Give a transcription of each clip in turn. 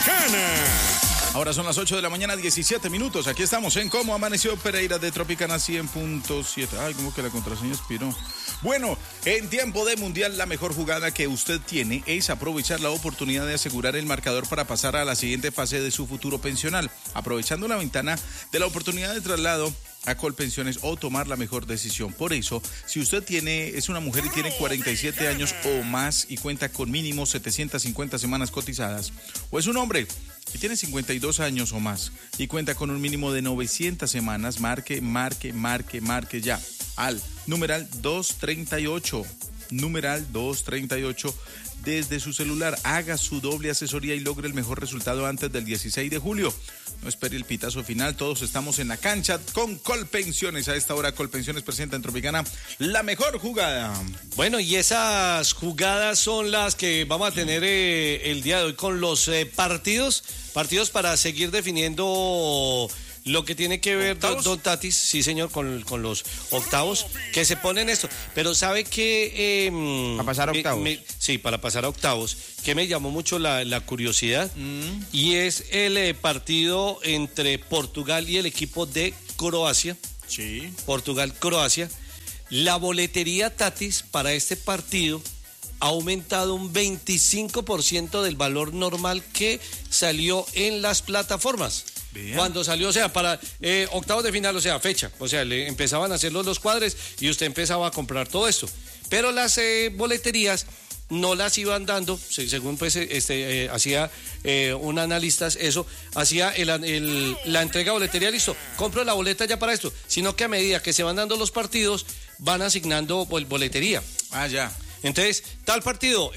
Tropicana. Ahora son las 8 de la mañana, 17 minutos. Aquí estamos en Cómo Amaneció Pereira de Tropicana 100.7. Ay, como que la contraseña expiró. Bueno, en tiempo de mundial, la mejor jugada que usted tiene es aprovechar la oportunidad de asegurar el marcador para pasar a la siguiente fase de su futuro pensional, aprovechando la ventana de la oportunidad de traslado a Colpensiones o tomar la mejor decisión. Por eso, si usted es una mujer y tiene 47 años o más y cuenta con mínimo 750 semanas cotizadas, o es un hombre y tiene 52 años o más y cuenta con un mínimo de 900 semanas, marque ya al numeral 238, desde su celular. Haga su doble asesoría y logre el mejor resultado antes del 16 de julio. No espere el pitazo final, todos estamos en la cancha con Colpensiones. A esta hora Colpensiones presenta en Tropicana la mejor jugada. Bueno, y esas jugadas son las que vamos a tener el día de hoy con los partidos para seguir definiendo lo que tiene que ver don Tatis, sí señor, con los octavos que se ponen esto. Pero ¿sabe qué? ¿Para pasar a octavos? Sí, para pasar a octavos. Que me llamó mucho la curiosidad. Y es el partido entre Portugal y el equipo de Croacia. Sí. Portugal-Croacia. La boletería Tatis para este partido ha aumentado un 25% del valor normal que salió en las plataformas. Vean. Cuando salió, o sea, para octavos de final, o sea, fecha, o sea, le empezaban a hacer los cuadres y usted empezaba a comprar todo esto. Pero las boleterías no las iban dando, según pues hacía un analista eso, hacía la entrega de boletería, listo, compro la boleta ya para esto, sino que a medida que se van dando los partidos, van asignando boletería. Ah, ya. Entonces, tal partido,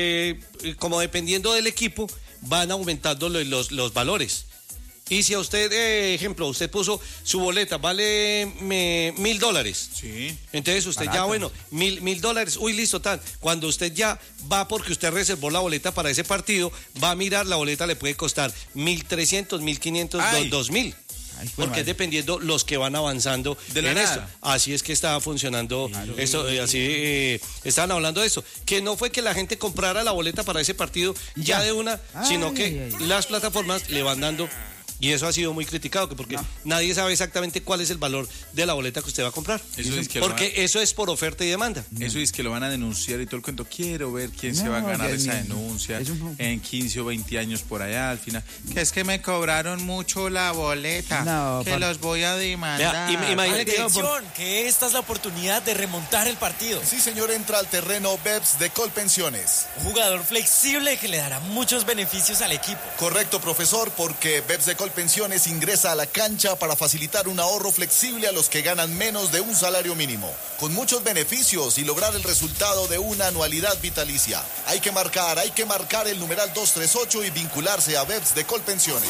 como dependiendo del equipo, van aumentando los valores. Y si a usted, ejemplo, usted puso su boleta, vale $1,000. Sí. Entonces usted barato. Ya, bueno, $1,000, uy, listo, tan. Cuando usted ya va porque usted reservó la boleta para ese partido, va a mirar, la boleta le puede costar $1,300, $1,500, $2,000. Ay, porque es dependiendo los que van avanzando en esto. Así es que estaba funcionando esto, así estaban hablando de eso. Que no fue que la gente comprara la boleta para ese partido ya de una, sino que las plataformas le van dando. Y eso ha sido muy criticado, porque nadie sabe exactamente cuál es el valor de la boleta que usted va a comprar. Eso es por oferta y demanda. Eso es que lo van a denunciar y todo el cuento. Quiero ver quién se va a ganar esa denuncia en 15 o 20 años por allá al final. Que es que me cobraron mucho la boleta, los voy a demandar. Imagínate que esta es la oportunidad de remontar el partido. Sí, señor, entra al terreno BEPS de Colpensiones. Un jugador flexible que le dará muchos beneficios al equipo. Correcto, profesor, porque BEPS de Colpensiones ingresa a la cancha para facilitar un ahorro flexible a los que ganan menos de un salario mínimo, con muchos beneficios y lograr el resultado de una anualidad vitalicia. Hay que marcar el numeral 238 y vincularse a BEPS de Colpensiones.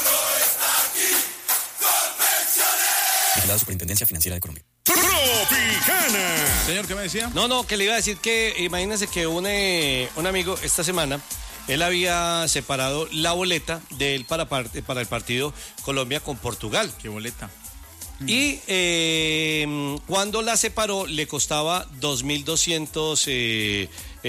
La Superintendencia Financiera de Colombia. Tropicana. Señor, ¿qué me decía? No, que le iba a decir que imagínense que un amigo esta semana, él había separado la boleta de él para el partido Colombia con Portugal. ¿Qué boleta? Y cuando la separó le costaba $2,200.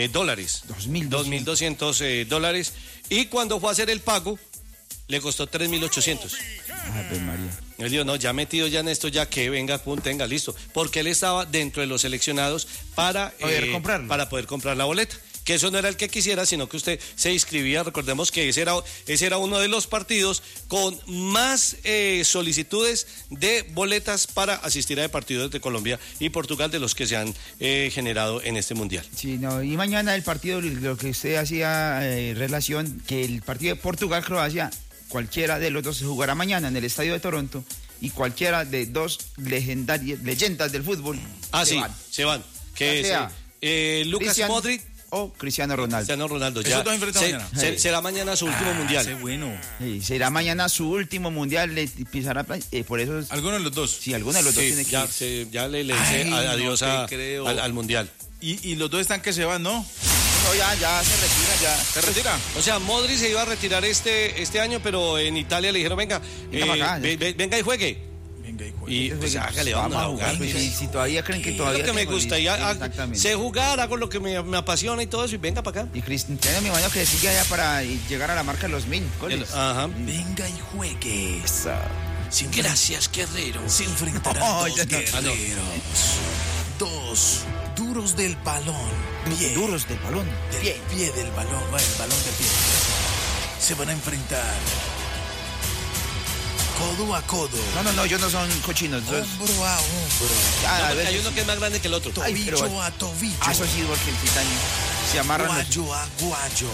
$2,200. Y cuando fue a hacer el pago, le costó $3,800. Ave María. Él dijo, no, ya metido ya en esto, ya que venga, tenga, listo. Porque él estaba dentro de los seleccionados para poder comprar la boleta. Que eso no era el que quisiera, sino que usted se inscribía. Recordemos que ese era uno de los partidos con más solicitudes de boletas para asistir a partidos de Colombia y Portugal, de los que se han generado en este mundial. Sí, y mañana el partido, lo que usted hacía relación, que el partido de Portugal-Croacia, cualquiera de los dos se jugará mañana en el Estadio de Toronto, y cualquiera de dos leyendas del fútbol se van. Que es Lucas Modric o Cristiano Ronaldo. Ya será mañana su último mundial. Bueno. Sí, será mañana su último mundial. Le pisará, por eso. ¿Alguno de los dos? Sí, alguno de los dos tiene que ir. Ya le dice adiós al mundial. Y los dos están que se van, ¿no? No, ya se retira, ya. ¿Se retira? O sea, Modric se iba a retirar este año, pero en Italia le dijeron, venga y juegue. Venga y juegue. Y pues hágale, vamos a jugar. Pues, si todavía creen que Es todavía lo que me tengo, gusta, exactamente. sé jugar, hago lo que me apasiona y todo eso, y venga para acá. Y Cristiano, mi hermano, que sigue allá para llegar a la marca de los 1000 goles. Ajá. Venga y juegue. Gracias, guerrero. Se enfrentarán Oh, dos ya no. guerreros. Dos duros del balón. Pie. Duros del balón. Del pie del balón. Bueno, el balón del pie. Se van a enfrentar codo a codo. No, ellos no son cochinos. Hombro a hombro. A Hay uno que es más grande que el otro. Ay, pero- Tobillo a tobillo. eso sí, porque el titanio se amarran los... Guayo a guayo.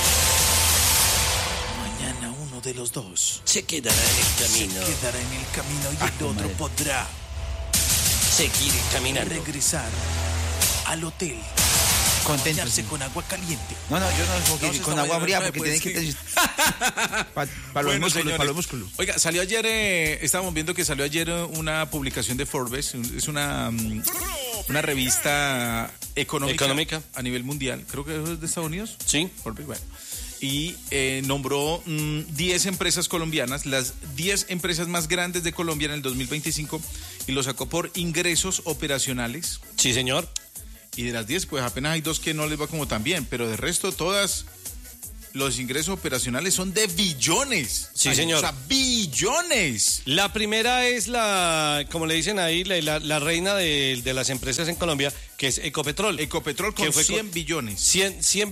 Mañana uno de los dos Se quedará en el camino. se quedará en el camino y el otro madre. podrá Seguir caminando. regresar al hotel. Contentos. Bañarse con agua caliente. No, yo no, porque No, se con está agua bañando fría, otra porque vez, tienen pues, que... Para los Bueno, músculos, señores. para los músculos. Oiga, salió ayer, estábamos viendo que salió ayer una publicación de Forbes, es una revista económica a nivel mundial, creo que es de Estados Unidos. Sí. Forbes, bueno. Y nombró 10 empresas colombianas, las 10 empresas más grandes de Colombia en el 2025, y lo sacó por ingresos operacionales. Sí, señor. Y de las 10, pues apenas hay 2 que no les va como tan bien, pero de resto todas los ingresos operacionales son de billones. Sí, señor. O sea, billones. La primera es como le dicen ahí, la reina de las empresas en Colombia, que es Ecopetrol. Ecopetrol Que con fue 100 billones. 100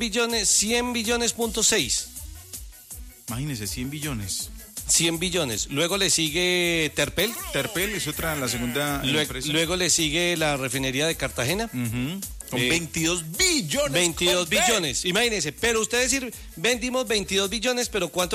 billones.6. Imagínense, 100 billones. 100 billones. Luego le sigue Terpel. Terpel es otra, la segunda empresa. Luego le sigue la refinería de Cartagena. Ujú. Con 22 billones. 22 con B. billones, imagínense. Pero usted decir, vendimos 22 billones, pero ¿cuánto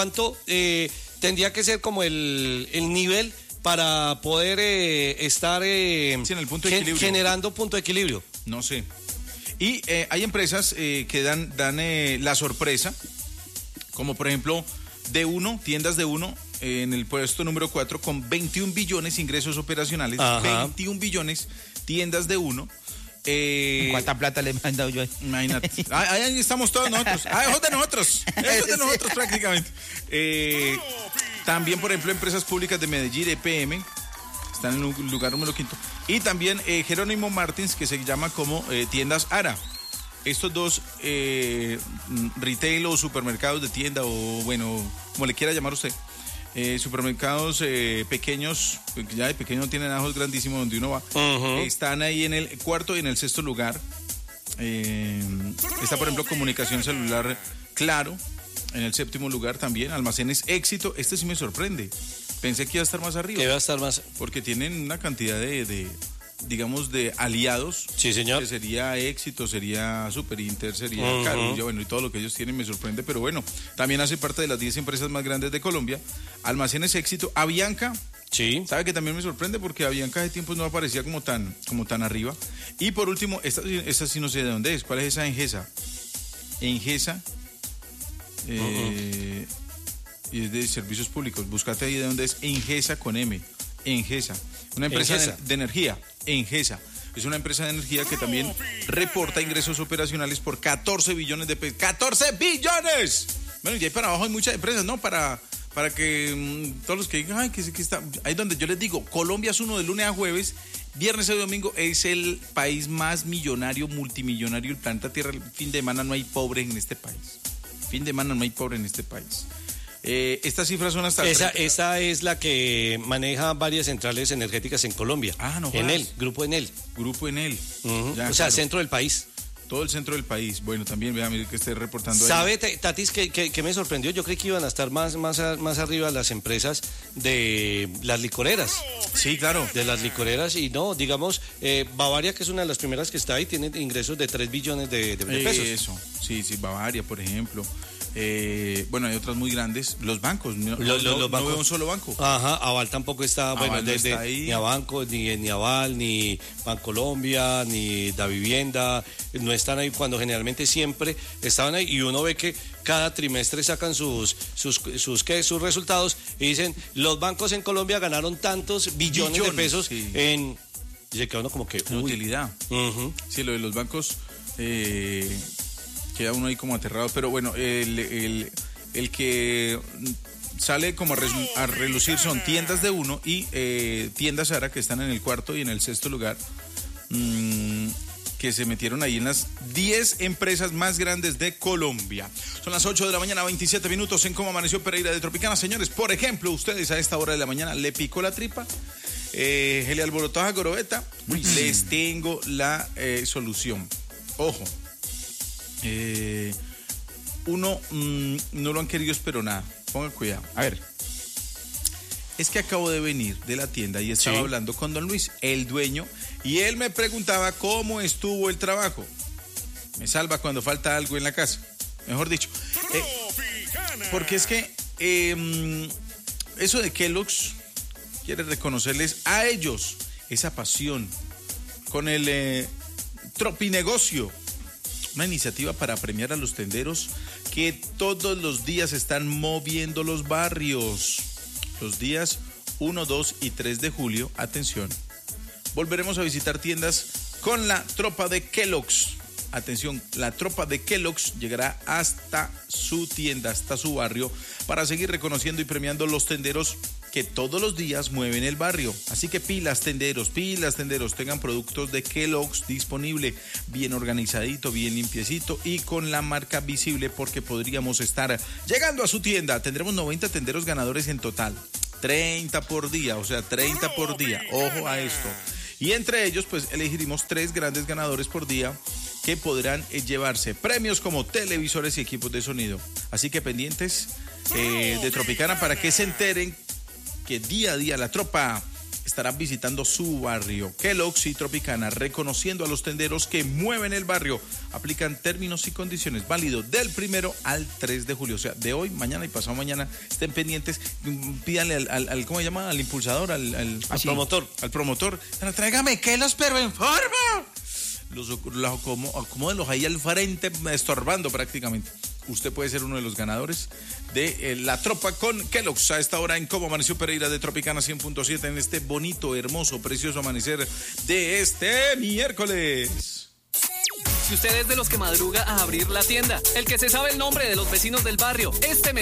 tendría que ser como el nivel para poder estar en el punto de equilibrio. generando punto de equilibrio? No sé. Y hay empresas que dan la sorpresa, como por ejemplo tiendas de uno, en el puesto número 4 con 21 billones ingresos operacionales. Ajá. 21 billones, tiendas de uno. ¿Cuánta plata le he mandado yo? Imagínate. Ahí estamos todos nosotros. Eso es de nosotros. Eso es de nosotros prácticamente. También, por ejemplo, empresas públicas de Medellín, EPM, están en el lugar número 5. Y también Jerónimo Martins, que se llama como Tiendas Ara. Estos dos retail o supermercados de tienda, o bueno, como le quiera llamar usted, supermercados pequeños, porque ya de pequeños tienen ajos grandísimos donde uno va, están ahí en el cuarto y en el sexto lugar. Está, por ejemplo, Comunicación Celular Claro, en el séptimo lugar también. Almacenes Éxito, este sí me sorprende. Pensé que iba a estar más arriba. Que va a estar más. Porque tienen una cantidad digamos, de aliados. Sí, señor. Que sería Éxito, sería Super Inter, sería Carulla, bueno, y todo lo que ellos tienen me sorprende, pero bueno, también hace parte de las 10 empresas más grandes de Colombia. Almacenes Éxito. Avianca, Sí. sabe que también me sorprende porque Avianca de tiempos no aparecía como tan arriba. Y por último, esta sí no sé de dónde es. ¿Cuál es esa? Engesa. Engesa. Y es de servicios públicos. Búscate ahí de dónde es. Engesa con M. Engesa. Una empresa Engesa. de energía. Engesa. Es una empresa de energía que también reporta ingresos operacionales por 14 billones de pesos. ¡14 billones! Bueno, y ahí para abajo hay muchas empresas, ¿no? Para que todos los que digan, ay, que está. Ahí donde yo les digo, Colombia es uno de lunes a jueves, viernes y domingo, es el país más millonario, multimillonario del planeta Tierra. El fin de semana no hay pobres en este país. Fin de semana no hay pobres en este país. Estas cifras son hasta... Esa es la que maneja varias centrales energéticas en Colombia. Ah, no Enel, jodas. Grupo Enel. Grupo Enel. Ujú. Ya, O sea, claro. centro del país. Todo el centro del país. Bueno, también, vea, mire que esté reportando ahí. ¿Sabe, Tatis, que me sorprendió? Yo creí que iban a estar más arriba las empresas de las licoreras. Sí, claro. De las licoreras, y no, digamos, Bavaria, que es una de las primeras que está ahí, tiene ingresos de 3 billones de pesos. Eso, sí, Bavaria, por ejemplo. Bueno, hay otras muy grandes. Los bancos, no Los bancos. veo un solo banco. Ajá, Aval tampoco está, Aval bueno, no desde está ahí. ni Abanco, ni Aval, ni Bancolombia, ni Da Vivienda, no están ahí cuando generalmente siempre estaban ahí, y uno ve que cada trimestre sacan sus resultados y dicen, los bancos en Colombia ganaron tantos billones de pesos sí. en... Dice que uno como que... En utilidad. Ujú. Sí, lo de los bancos queda uno ahí como aterrado. Pero bueno, el que sale como a relucir son tiendas de uno y tiendas Zara, que están en el cuarto y en el sexto lugar, que se metieron ahí en las 10 empresas más grandes de Colombia. Son las 8 de la mañana, 27 minutos en Cómo Amaneció Pereira de Tropicana. Señores, por ejemplo, ustedes a esta hora de la mañana le picó la tripa, se le alborotó a Gorobeta. Les tengo la solución. Ojo, no lo han querido, pero nada. Pongan cuidado. A ver. Es que acabo de venir de la tienda y estaba hablando con don Luis, el dueño, y él me preguntaba cómo estuvo el trabajo. Me salva cuando falta algo en la casa, mejor dicho. Porque es que eso de Kellogg's quiere reconocerles a ellos esa pasión con el Tropinegocio, una iniciativa para premiar a los tenderos que todos los días están moviendo los barrios. Los días 1, 2 y 3 de julio, atención, volveremos a visitar tiendas con la tropa de Kellogg's. Atención, la tropa de Kellogg's llegará hasta su tienda, hasta su barrio, para seguir reconociendo y premiando los tenderos que todos los días mueven el barrio. Así que pilas tenderos, tengan productos de Kellogg's disponible, bien organizadito, bien limpiecito y con la marca visible, porque podríamos estar llegando a su tienda. Tendremos 90 tenderos ganadores en total, 30 por día, o sea, 30 por día. Ojo a esto. Y entre ellos, pues, elegiremos 3 grandes ganadores por día que podrán llevarse premios como televisores y equipos de sonido. Así que pendientes de Tropicana para que se enteren que día a día la tropa estará visitando su barrio. Kellogg's y Tropicana, reconociendo a los tenderos que mueven el barrio. Aplican términos y condiciones, válido del 1 al 3 de julio. O sea, de hoy, mañana y pasado mañana. Estén pendientes, pídanle al ¿cómo se llama? Al impulsador, al promotor. Al promotor. Tráigame Kellogg's, pero en forma. Los acomódenlos ahí al frente, estorbando prácticamente. Usted puede ser uno de los ganadores de la tropa con Kellogg's a esta hora en Cómo Amaneció Pereira de Tropicana 100.7 en este bonito, hermoso, precioso amanecer de este miércoles. Si usted es de los que madruga a abrir la tienda, el que se sabe el nombre de los vecinos del barrio, este mes